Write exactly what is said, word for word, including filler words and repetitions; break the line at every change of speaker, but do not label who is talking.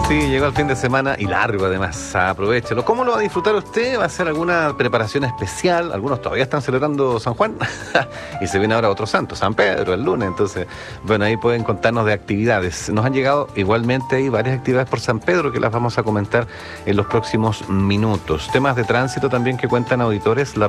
Sí, llegó el fin de semana y largo además, aprovéchelo. ¿Cómo lo va a disfrutar usted? ¿Va a hacer alguna preparación especial? Algunos todavía están celebrando San Juan y se viene ahora otro santo, San Pedro, el lunes. Entonces, bueno, ahí pueden contarnos de actividades. Nos han llegado igualmente ahí varias actividades por San Pedro que las vamos a comentar en los próximos minutos. Temas de tránsito también que cuentan auditores. La